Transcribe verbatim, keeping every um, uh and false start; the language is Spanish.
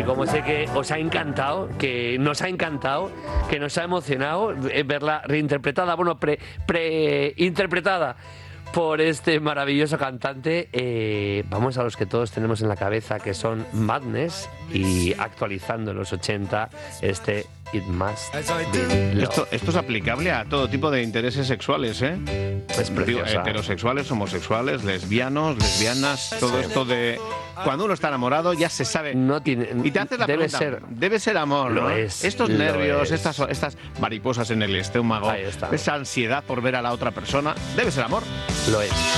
como sé que os ha encantado, que nos ha encantado, que nos ha emocionado eh, verla reinterpretada, bueno, pre, pre-interpretada por este maravilloso cantante. Eh, vamos a los que todos tenemos en la cabeza, que son Madness, y actualizando en los ochenta este It Must Be Love. Esto, esto es aplicable a todo tipo de intereses sexuales, ¿eh? Es Digo, preciosa. heterosexuales, homosexuales, lesbianos, lesbianas, todo Sí. esto de... Cuando uno está enamorado ya se sabe. No tiene, Y te haces la debe pregunta, ser. debe ser amor, Lo ¿no? es, Estos lo nervios, es. estas, estas mariposas en el estómago, Ahí está. esa ansiedad por ver a la otra persona, debe ser amor. Lo es.